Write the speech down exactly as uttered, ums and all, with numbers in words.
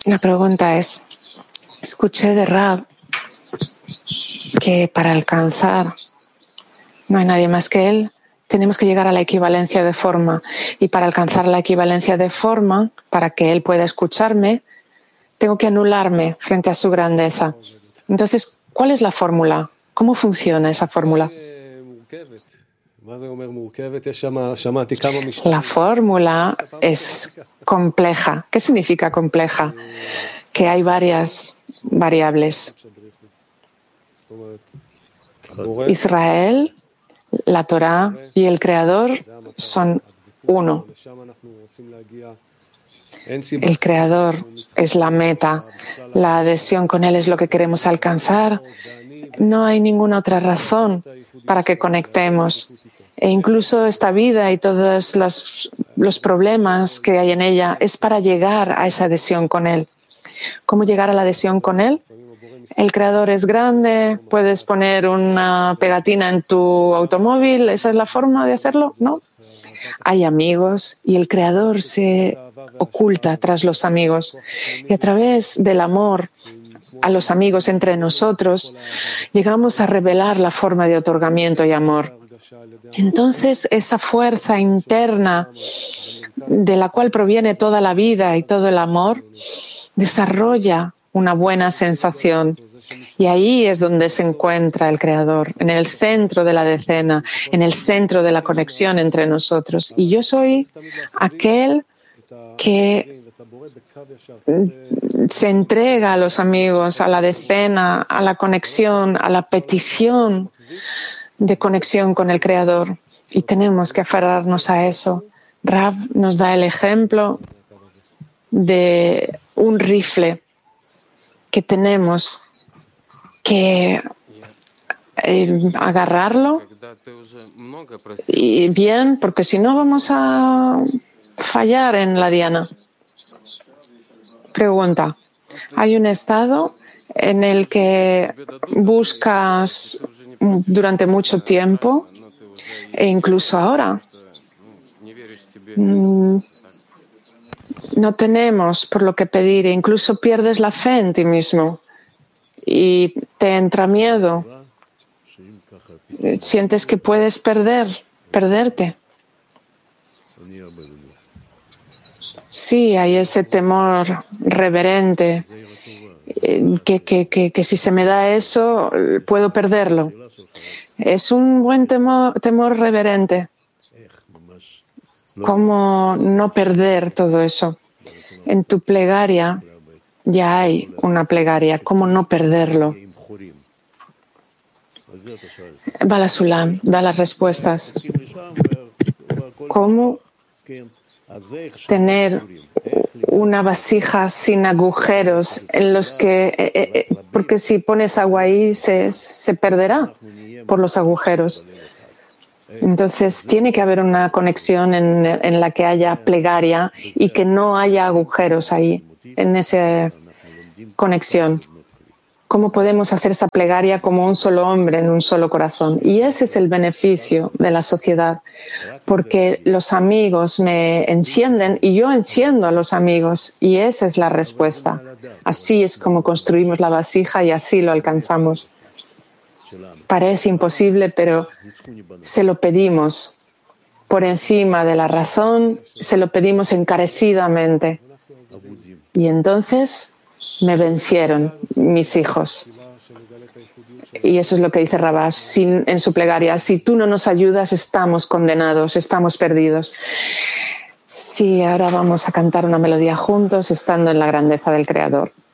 La pregunta es, escuché de Rab que para alcanzar no hay nadie más que él, tenemos que llegar a la equivalencia de forma. Y para alcanzar la equivalencia de forma, para que él pueda escucharme, tengo que anularme frente a su grandeza. Entonces, ¿cuál es la fórmula? ¿Cómo funciona esa fórmula? La fórmula es compleja. ¿Qué significa compleja? Que hay varias variables. Israel, la Torá y el Creador son uno. El Creador es la meta. La adhesión con Él es lo que queremos alcanzar. No hay ninguna otra razón para que conectemos. E incluso esta vida y todos las, los problemas que hay en ella es para llegar a esa adhesión con Él. ¿Cómo llegar a la adhesión con Él? El Creador es grande, puedes poner una pegatina en tu automóvil, ¿esa es la forma de hacerlo? No. Hay amigos y el Creador se oculta tras los amigos. Y a través del amor a los amigos entre nosotros, llegamos a revelar la forma de otorgamiento y amor. Entonces, esa fuerza interna de la cual proviene toda la vida y todo el amor, desarrolla una buena sensación. Y ahí es donde se encuentra el Creador, en el centro de la decena, en el centro de la conexión entre nosotros. Y yo soy aquel que se entrega a los amigos, a la decena, a la conexión, a la petición de conexión con el Creador. Y tenemos que aferrarnos a eso. Rab nos da el ejemplo de un rifle que tenemos que eh, agarrarlo y bien, porque si no vamos a fallar en la diana. Pregunta, ¿hay un estado en el que buscas durante mucho tiempo e incluso ahora mm, no tenemos por lo que pedir e incluso pierdes la fe en ti mismo y te entra miedo? Sientes que puedes perder, perderte. Sí, hay ese temor reverente, que, que, que, que si se me da eso, puedo perderlo. Es un buen temor, temor reverente. ¿Cómo no perder todo eso? En tu plegaria ya hay una plegaria. ¿Cómo no perderlo? Balasulam da las respuestas. ¿Cómo tener una vasija sin agujeros en los que, eh, eh, porque si pones agua ahí se, se perderá por los agujeros? Entonces tiene que haber una conexión en, en la que haya plegaria y que no haya agujeros ahí, en esa conexión. ¿Cómo podemos hacer esa plegaria como un solo hombre en un solo corazón? Y ese es el beneficio de la sociedad, porque los amigos me encienden y yo enciendo a los amigos, y esa es la respuesta. Así es como construimos la vasija y así lo alcanzamos. Parece imposible, pero se lo pedimos por encima de la razón, se lo pedimos encarecidamente. Y entonces me vencieron mis hijos. Y eso es lo que dice Rabash en su plegaria. Si tú no nos ayudas, estamos condenados, estamos perdidos. Sí, ahora vamos a cantar una melodía juntos, estando en la grandeza del Creador.